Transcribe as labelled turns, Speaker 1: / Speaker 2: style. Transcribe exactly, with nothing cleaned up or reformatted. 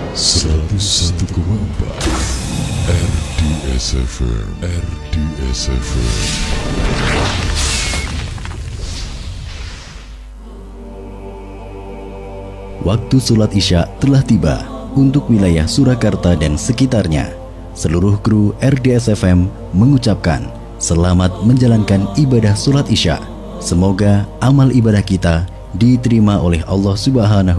Speaker 1: seratus satu koma empat R D S F M, R D S F M.
Speaker 2: Waktu sholat Isya telah tiba untuk wilayah Surakarta dan sekitarnya. Seluruh kru R D S F M mengucapkan selamat menjalankan ibadah sholat Isya. Semoga amal ibadah kita diterima oleh Allah Subhanahu